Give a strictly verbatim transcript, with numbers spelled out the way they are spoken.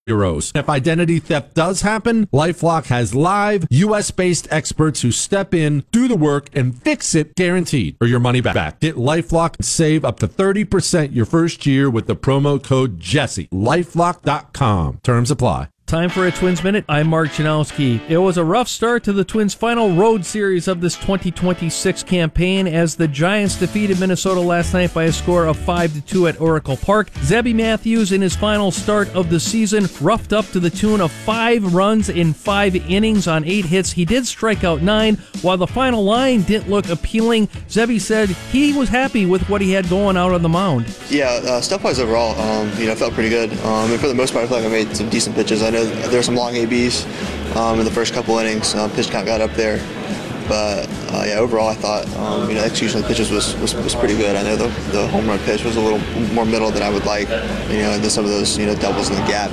heroes. If identity theft does happen, LifeLock has live, U S-based experts who step in, do the work, and fix it guaranteed, or your money back. Get LifeLock and save up to thirty percent your first year with the promo code Jesse. LifeLock dot com. Terms apply. Time for a Twins Minute. I'm Mark Janowski. It was a rough start to the Twins' final road series of this twenty twenty-six campaign as the Giants defeated Minnesota last night by a score of five to two at Oracle Park. Zebby Matthews, in his final start of the season, roughed up to the tune of five runs in five innings on eight hits. He did strike out nine. While the final line didn't look appealing, Zebby said he was happy with what he had going out on the mound. Yeah, uh, stuff-wise overall, um, you know, I felt pretty good. Um, and for the most part, I feel like I made some decent pitches. I know there were some long A Bs um, in the first couple innings. Um, pitch count got up there, but uh, yeah, overall I thought um, you know, execution of the pitches was, was was pretty good. I know the the home run pitch was a little more middle than I would like, you know, and then some of those you know doubles in the gap.